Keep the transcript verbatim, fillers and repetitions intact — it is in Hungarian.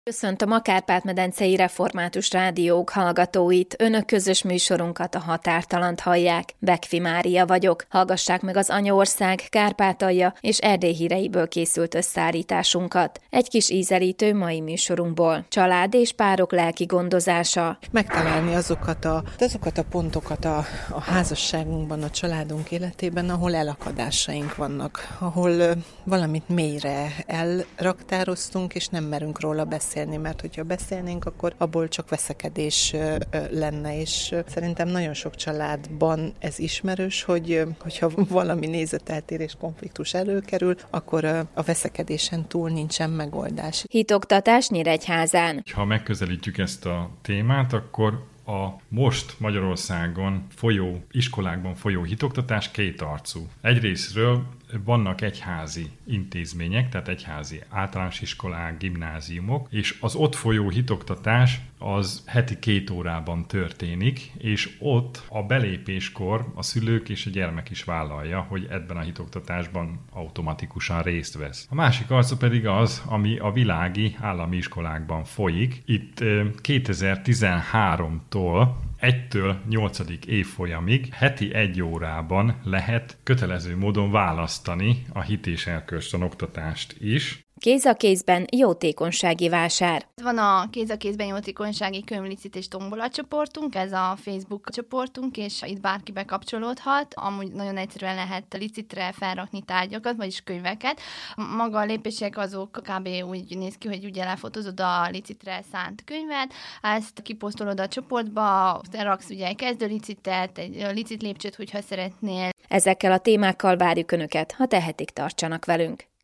Köszöntöm a Kárpát-medencei Református Rádiók hallgatóit. Önök közös műsorunkat, a Határtalant hallják. Bekfi Mária vagyok. Hallgassák meg az Anyaország, Kárpátalja és Erdély híreiből készült összeállításunkat. Egy kis ízelítő mai műsorunkból. Család és párok lelki gondozása. Megtalálni azokat a, azokat a pontokat a, a házasságunkban, a családunk életében, ahol elakadásaink vannak, ahol valamit mélyre elraktároztunk, és nem merünk róla beszélni. Mert hogyha beszélnénk, akkor abból csak veszekedés lenne, és szerintem nagyon sok családban ez ismerős, hogy hogyha valami nézeteltérés, konfliktus előkerül, akkor a veszekedésen túl nincsen megoldás. Hitoktatás Nyíregyházán. Ha megközelítjük ezt a témát, akkor a most Magyarországon folyó, iskolákban folyó hitoktatás kétarcú. Egyrészről vannak egyházi intézmények, tehát egyházi általános iskolák, gimnáziumok, és az ott folyó hitoktatás az heti két órában történik, és ott a belépéskor a szülők és a gyermek is vállalja, hogy ebben a hitoktatásban automatikusan részt vesz. A másik arca pedig az, ami a világi állami iskolákban folyik. Itt kétezer-tizenháromtól egytől nyolcadik évfolyamig heti egy órában lehet kötelező módon választani a hit és erkölcstan oktatást is. Kéz a kézben jótékonysági vásár. Van a Kéz a kézben jótékonysági könyvlicit és tombola csoportunk, ez a Facebook csoportunk, és itt bárki bekapcsolódhat. Amúgy nagyon egyszerűen lehet licitre felrakni tárgyakat, vagyis könyveket. Maga a lépések azok kb. Úgy néz ki, hogy ugye lefotózod a licitre szánt könyvet, ezt kiposztolod a csoportba, raksz ugye egy kezdőlicitet, egy licit lépcsőt, hogyha szeretnél. Ezekkel a témákkal várjuk Önöket, ha tehetik, tartsanak velünk.